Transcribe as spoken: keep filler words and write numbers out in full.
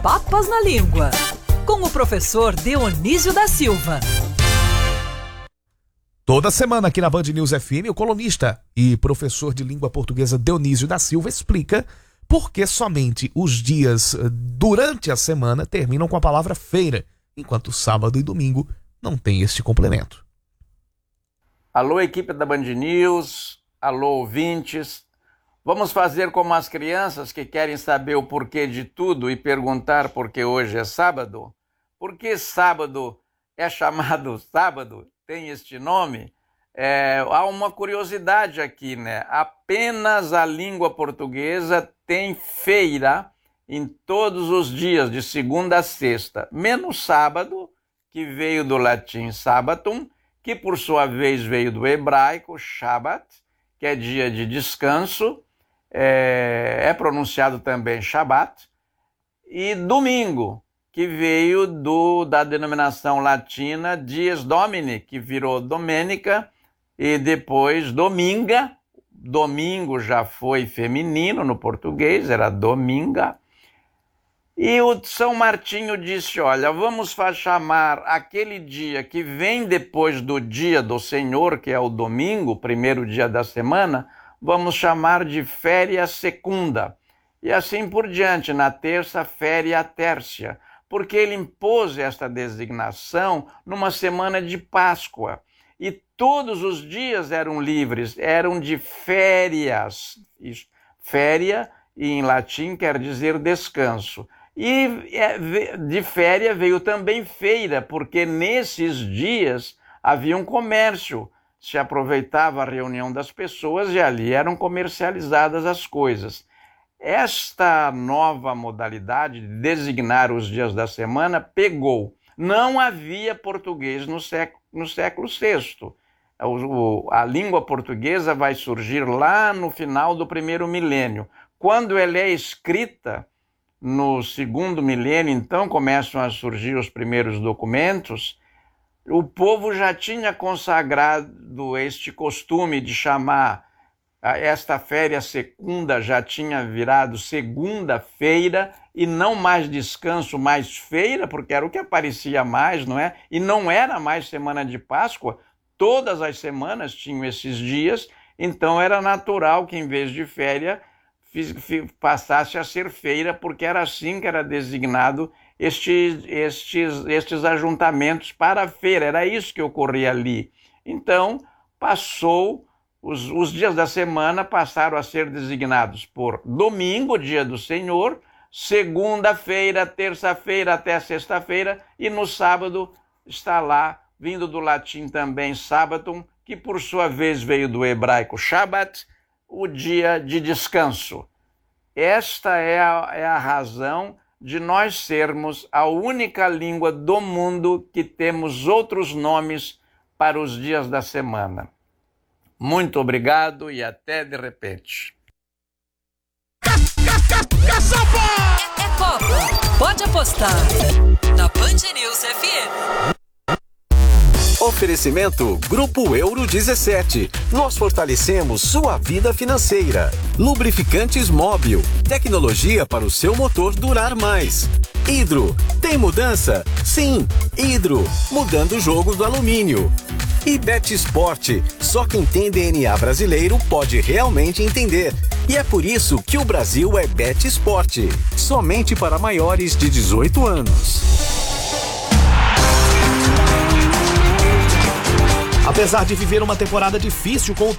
Papas na Língua, com o professor Dionísio da Silva. Toda semana aqui na Band News F M, o colunista e professor de língua portuguesa Dionísio da Silva explica por que somente os dias durante a semana terminam com a palavra feira, enquanto sábado e domingo não tem este complemento. Alô, equipe da Band News, alô, ouvintes. Vamos fazer como as crianças que querem saber o porquê de tudo e perguntar por que hoje é sábado? Por que sábado é chamado sábado? Tem este nome? É, há uma curiosidade aqui, né? Apenas a língua portuguesa tem feira em todos os dias, de segunda a sexta, menos sábado, que veio do latim sabbatum, que por sua vez veio do hebraico Shabbat, que é dia de descanso, é, é pronunciado também Shabbat, e domingo, que veio do, da denominação latina Dies Domini, que virou Domenica, e depois Dominga. Domingo já foi feminino no português, era Dominga. E o São Martinho disse, olha, vamos chamar aquele dia que vem depois do dia do Senhor, que é o domingo, primeiro dia da semana, vamos chamar de féria secunda. E assim por diante, na terça, féria tércia, porque ele impôs esta designação numa semana de Páscoa. E todos os dias eram livres, eram de férias. Féria, em latim, quer dizer descanso. E de férias veio também feira, porque nesses dias havia um comércio. Se aproveitava a reunião das pessoas e ali eram comercializadas as coisas. Esta nova modalidade de designar os dias da semana pegou. Não havia português no século, no século sexto. O, a língua portuguesa vai surgir lá no final do primeiro milênio. Quando ela é escrita, no segundo milênio, então, começam a surgir os primeiros documentos, o povo já tinha consagrado este costume de chamar esta féria secunda, já tinha virado segunda-feira, e não mais descanso, mais feira, porque era o que aparecia mais, não é? E não era mais semana de Páscoa, todas as semanas tinham esses dias, então era natural que em vez de férias passasse a ser feira, porque era assim que era designado estes, estes, estes ajuntamentos para a feira, era isso que ocorria ali. Então, passou, os, os dias da semana passaram a ser designados por domingo, dia do Senhor, segunda-feira, terça-feira até sexta-feira, e no sábado está lá, vindo do latim também sabbatum, que por sua vez veio do hebraico Shabbat, o dia de descanso. Esta é a, é a razão de nós sermos a única língua do mundo que temos outros nomes para os dias da semana. Muito obrigado e até de repente. É, é Copa, pode apostar na Band News F M. Oferecimento Grupo Euro dezessete. Nós fortalecemos sua vida financeira. Lubrificantes Móbil. Tecnologia para o seu motor durar mais. Hidro. Tem mudança? Sim. Hidro. Mudando o jogo do alumínio. E Bet Sport. Só quem tem D N A brasileiro pode realmente entender. E é por isso que o Brasil é Bet Sport. Somente para maiores de dezoito anos. Apesar de viver uma temporada difícil com o